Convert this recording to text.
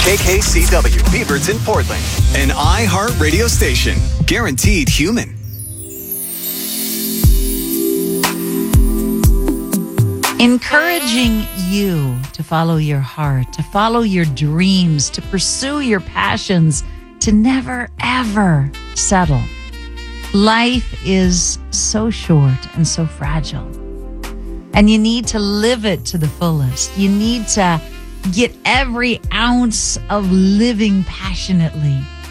KKCW, Beaverton, Portland. An iHeart radio station. Guaranteed human. Encouraging you to follow your heart, to follow your dreams, to pursue your passions, to never, ever settle. Life is so short and so fragile. And you need to live it to the fullest. You need to get every ounce of living passionately